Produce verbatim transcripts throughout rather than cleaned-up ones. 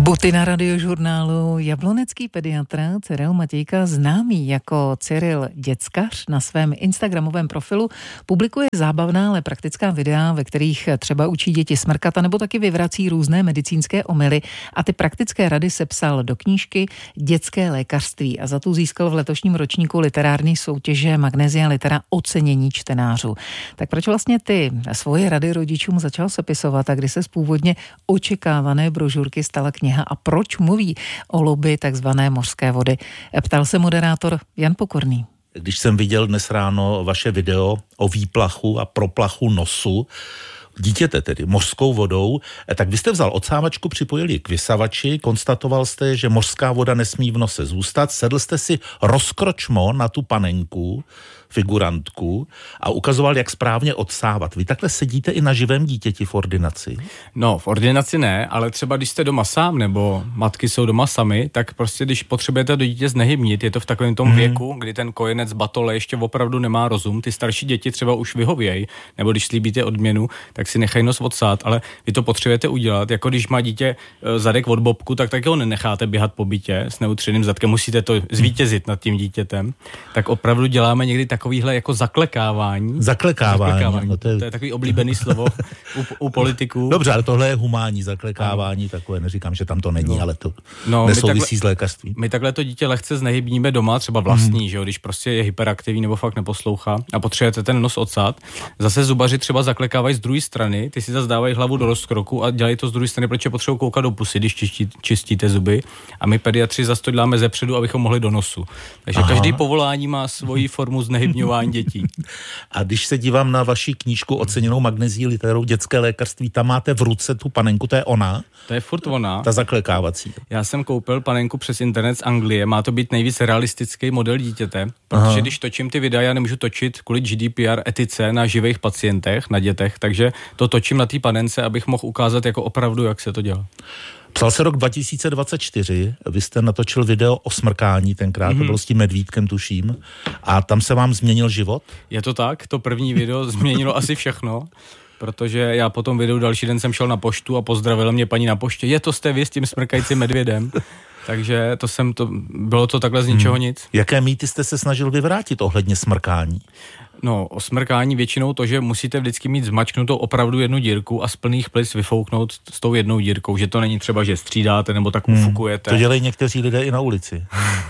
Boty na Radiožurnálu. Jablonecký pediatr Cyril Matějka, známý jako Cyril Děckař, na svém instagramovém profilu publikuje zábavná, ale praktická videa, ve kterých třeba učí děti smrkat a nebo taky vyvrací různé medicínské omyly, a ty praktické rady sepsal do knížky Dětské lékařství a za tu získal v letošním ročníku literární soutěže Magnesia Litera ocenění čtenářů. Tak proč vlastně ty svoje rady rodičům začal sepisovat a kdy se z původně očekávané brožurky stala kniha a proč mluví o lobby takzvané mořské vody? Ptal se moderátor Jan Pokorný. Když jsem viděl dnes ráno vaše video o výplachu a proplachu nosu dítěte, tedy mořskou vodou, tak vy jste vzal odsávačku, připojili k vysavači, konstatoval jste, že mořská voda nesmí v nose zůstat, sedl jste si rozkročmo na tu panenku, figurantku a ukazoval, jak správně odsávat. Vy takhle sedíte i na živém dítěti v ordinaci? No, v ordinaci ne, ale třeba když jste doma sám, nebo matky jsou doma sami, tak prostě když potřebujete do dítě znehybnit, je to v takovém tom hmm. věku, kdy ten kojenec batole ještě opravdu nemá rozum, ty starší děti třeba už vyhovějí, nebo když slíbíte odměnu, tak si nechají nos odsát, ale vy to potřebujete udělat, jako když má dítě zadek od bobku, tak taky ho nenecháte běhat po bytě s neutřeným zadkem, musíte to zvítězit nad tím dítětem. Tak opravdu děláme někdy takovýhle jako zaklekávání. Zaklekávání. zaklekávání. No to, je... to je takový oblíbený slovo u, u politiků. Dobře, ale tohle je humánní zaklekávání, ano. Takové, neříkám, že tam to není, no. ale to no, nesouvisí takhle, s lékařstvím. My takhle to dítě lehce znehybníme doma, třeba vlastní, hmm. že jo, když prostě je hyperaktivní nebo fakt neposlouchá a potřebujete ten nos odsát. Zase zubaři třeba zaklekávají z druhé strany, ty si zase dávají hlavu do rozkroku a dělají to z druhé strany, protože potřebují koukat do pusy, když čistí, čistíte zuby. A my pediatři zase to děláme zepředu, abychom mohli do nosu. Takže Aha. každý povolání má svoji formu znehybňování dětí. A když se dívám na vaši knížku oceněnou Magnesii Literou Dětské lékařství, tam máte v ruce tu panenku, to je ona? To je furt ona. Ta zaklekávací. Já jsem koupil panenku přes internet z Anglie, má to být nejvíc realistický model dítěte, protože Aha. když točím ty videa, já nemůžu točit kvůli G D P R etice na živých pacientech, na dětech, takže to točím na té panence, abych mohl ukázat jako opravdu, jak se to dělá. Psal se rok dva tisíce dvacet čtyři, vy jste natočil video o smrkání tenkrát, mm-hmm. to bylo s tím medvídkem, tuším, a tam se vám změnil život? Je to tak, to první video změnilo asi všechno, protože já po tom videu další den jsem šel na poštu a pozdravila mě paní na poště, je to jste vy s tím smrkajícím medvědem. Takže to jsem to, bylo to takhle z ničeho hmm. nic. Jaké mýty jste se snažil vyvrátit ohledně smrkání? No, o smrkání většinou to, že musíte vždycky mít zmačknutou opravdu jednu dírku a z plných plic vyfouknout s tou jednou dírkou, že to není třeba, že střídáte nebo tak hmm. ufukujete. To dělají někteří lidé i na ulici.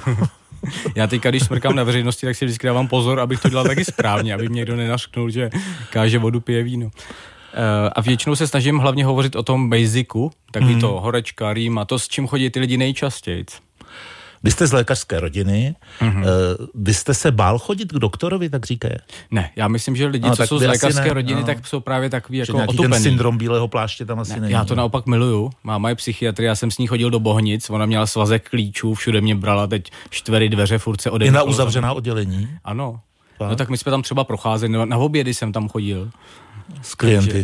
Já teďka, když smrkám na veřejnosti, tak si vždycky dávám pozor, abych to dělal taky správně, aby mě někdo nenařknul, že káže vodu, pije víno. A většinou se snažím hlavně hovořit o tom basicu, takový mm. to horečka, rýma, to, s čím chodí ty lidi nejčastěji. Vy jste z lékařské rodiny, mm-hmm. vy jste se bál chodit k doktorovi, tak říkají? Ne, já myslím, že lidi, no, co jsou z lékařské ne, rodiny, no. tak jsou právě takový jako otupený. Ten syndrom bílého pláště tam asi ne, není. Já to naopak miluju. Máma je psychiatr, já jsem s ní chodil do Bohnic, ona měla svazek klíčů, všude mě brala, teď čtvery dveře, furt se odemkla. I na uzavřená oddělení? Ano. Fakt? No tak my jsme tam třeba procházeli, na obědy jsem tam chodil. S klienty.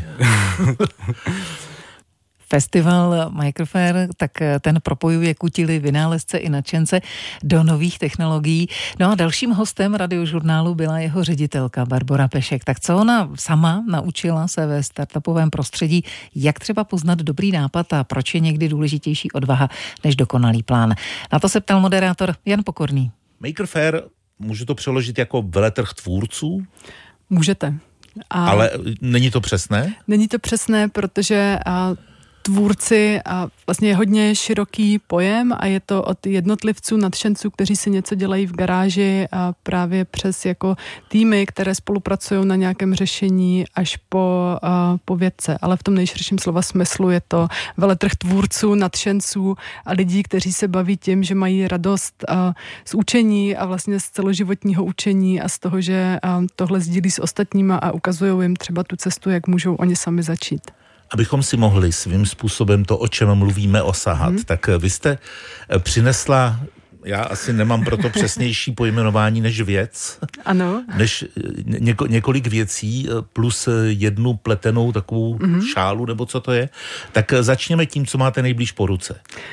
Festival Microfair, tak ten propojuje kutily, vynálezce i nadšence do nových technologií. No a dalším hostem Radiožurnálu byla jeho ředitelka Barbora Pešek. Tak co ona sama naučila se ve startupovém prostředí, jak třeba poznat dobrý nápad a proč je někdy důležitější odvaha než dokonalý plán? Na to se ptal moderátor Jan Pokorný. Makerfair, můžu to přeložit jako veletrh tvůrců? Můžete. A ale není to přesné? Není to přesné, protože a, tvůrci a vlastně je hodně široký pojem a je to od jednotlivců, nadšenců, kteří si něco dělají v garáži a právě přes jako týmy, které spolupracují na nějakém řešení až po, a, po vědce. Ale v tom nejširším slova smyslu je to veletrh tvůrců, nadšenců a lidí, kteří se baví tím, že mají radost a, z učení a vlastně z celoživotního učení a z toho, že a, tohle sdílí s ostatníma a ukazují jim třeba tu cestu, jak můžou oni sami začít. Abychom si mohli svým způsobem to, o čem mluvíme, osahat, hmm. tak vy jste přinesla, já asi nemám proto přesnější pojmenování než věc, ano. než něko, několik věcí plus jednu pletenou takovou hmm. šálu, nebo co to je. Tak začněme tím, co máte nejblíž po ruce.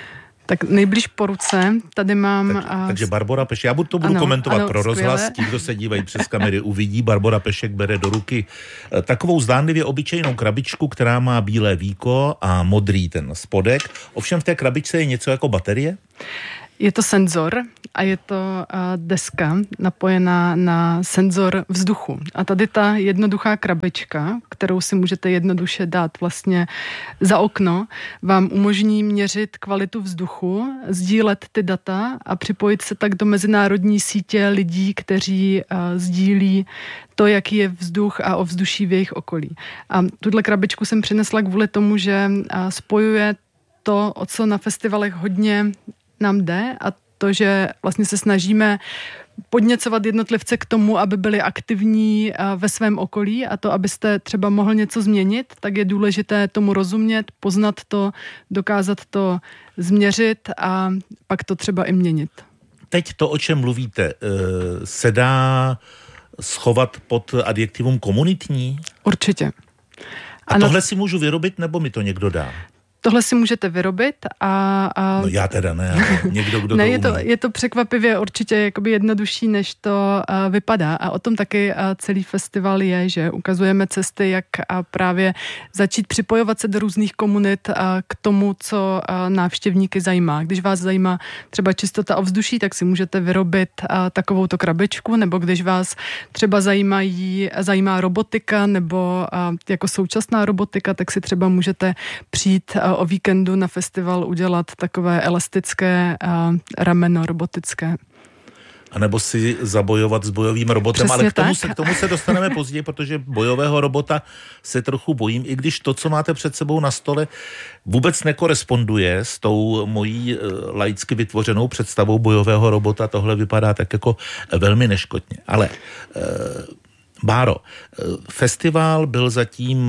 Tak nejblíž po ruce, tady mám... Tak, a... Takže Barbora Pešek, já budu to budu ano, komentovat ano, pro rozhlas, skvěle. Ti, kdo se dívají přes kamery, uvidí, Barbora Pešek bere do ruky takovou zdánlivě obyčejnou krabičku, která má bílé víko a modrý ten spodek. Ovšem v té krabičce je něco jako baterie? Je to senzor a je to deska napojená na senzor vzduchu. A tady ta jednoduchá krabička, kterou si můžete jednoduše dát vlastně za okno, vám umožní měřit kvalitu vzduchu, sdílet ty data a připojit se tak do mezinárodní sítě lidí, kteří sdílí to, jaký je vzduch a ovzduší v jejich okolí. A tuhle krabičku jsem přinesla kvůli tomu, že spojuje to, o co na festivalech hodně nám jde, a to, že vlastně se snažíme podněcovat jednotlivce k tomu, aby byli aktivní ve svém okolí, a to, abyste třeba mohl něco změnit, tak je důležité tomu rozumět, poznat to, dokázat to změřit a pak to třeba i měnit. Teď to, o čem mluvíte, se dá schovat pod adjektivum komunitní? Určitě. A, a tohle na... si můžu vyrobit, nebo mi to někdo dá? Tohle si můžete vyrobit a... a... No já teda ne, ale někdo, kdo ne, to je to, umí. je to překvapivě určitě jakoby jednodušší, než to uh, vypadá, a o tom taky uh, celý festival je, že ukazujeme cesty, jak uh, právě začít připojovat se do různých komunit uh, k tomu, co uh, návštěvníky zajímá. Když vás zajímá třeba čistota ovzduší, tak si můžete vyrobit uh, takovouto krabičku, nebo když vás třeba zajímají, zajímá robotika, nebo uh, jako současná robotika, tak si třeba můžete přijít uh, o víkendu na festival udělat takové elastické uh, rameno robotické. A nebo si zabojovat s bojovým robotem, Přesně ale k tomu, tak. se, k tomu se dostaneme později, protože bojového robota se trochu bojím, i když to, co máte před sebou na stole, vůbec nekoresponduje s tou mojí uh, laicky vytvořenou představou bojového robota. Tohle vypadá tak jako velmi neškodně. Ale... Uh, Báro, festival byl zatím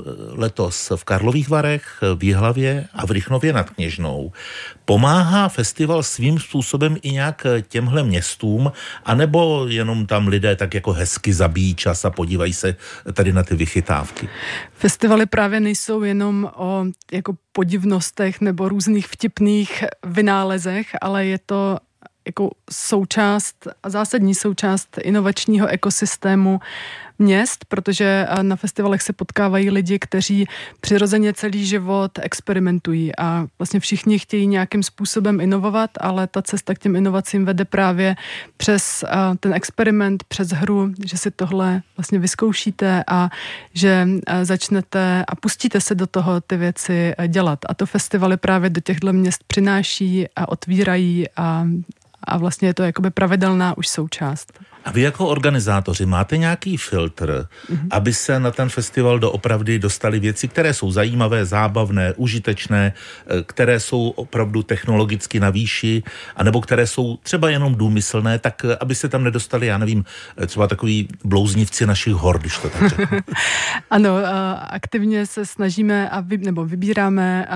letos v Karlových Varech, v Jihlavě a v Rychnově nad Kněžnou. Pomáhá festival svým způsobem i nějak těmhle městům, anebo jenom tam lidé tak jako hezky zabíjí čas a podívají se tady na ty vychytávky? Festivaly právě nejsou jenom o jako podivnostech nebo různých vtipných vynálezech, ale je to jako součást, zásadní součást inovačního ekosystému měst, protože na festivalech se potkávají lidi, kteří přirozeně celý život experimentují a vlastně všichni chtějí nějakým způsobem inovovat, ale ta cesta k těm inovacím vede právě přes ten experiment, přes hru, že si tohle vlastně vyzkoušíte a že začnete a pustíte se do toho ty věci dělat. A to festivaly právě do těchto měst přináší a otvírají a A vlastně je to jakoby pravidelná už součást. A vy jako organizátoři máte nějaký filtr, mm-hmm. aby se na ten festival doopravdy dostaly věci, které jsou zajímavé, zábavné, užitečné, které jsou opravdu technologicky na výši, anebo které jsou třeba jenom důmyslné, tak aby se tam nedostali, já nevím, třeba takový blouznivci našich hor, když to tak řeknu. Ano, aktivně se snažíme a vy, nebo vybíráme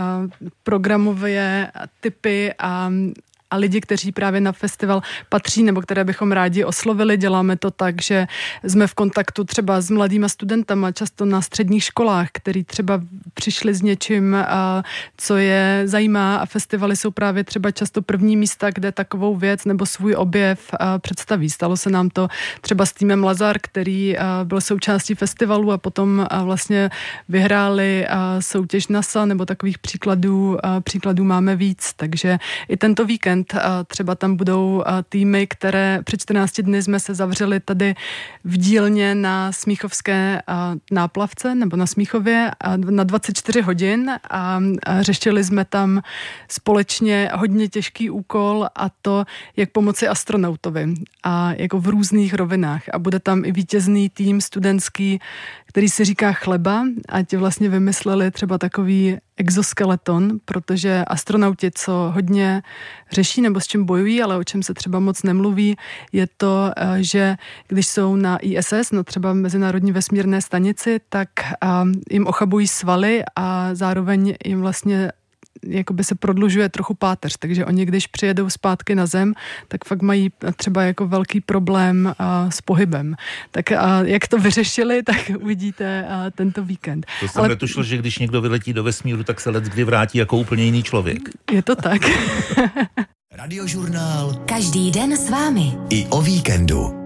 programové typy a a lidi, kteří právě na festival patří nebo které bychom rádi oslovili. Děláme to tak, že jsme v kontaktu třeba s mladýma studentama, často na středních školách, který třeba přišli s něčím, co je zajímá, a festivaly jsou právě třeba často první místa, kde takovou věc nebo svůj objev představí. Stalo se nám to třeba s týmem Lazar, který byl součástí festivalu a potom vlastně vyhráli soutěž NASA, nebo takových příkladů, příkladů máme víc. Takže i tento víkend třeba tam budou týmy, které před čtrnácti dny jsme se zavřeli tady v dílně na Smíchovské náplavce nebo na Smíchově na dvacet čtyři hodin a řešili jsme tam společně hodně těžký úkol, a to, jak pomoci astronautovi a jako v různých rovinách. A bude tam i vítězný tým studentský, který si říká Chleba, a ti vlastně vymysleli třeba takový exoskeleton, protože astronauti, co hodně řeší nebo s čím bojují, ale o čem se třeba moc nemluví, je to, že když jsou na I S S, no třeba Mezinárodní vesmírné stanici, tak jim ochabují svaly a zároveň jim vlastně jakoby se prodlužuje trochu páteř, takže oni, když přijedou zpátky na zem, tak fakt mají třeba jako velký problém a, s pohybem. Tak a, jak to vyřešili, tak uvidíte a, tento víkend. To jsem Ale... netušil, že když někdo vyletí do vesmíru, tak se leckdy vrátí jako úplně jiný člověk. Je to tak. Radiožurnál. Každý den s vámi. I o víkendu.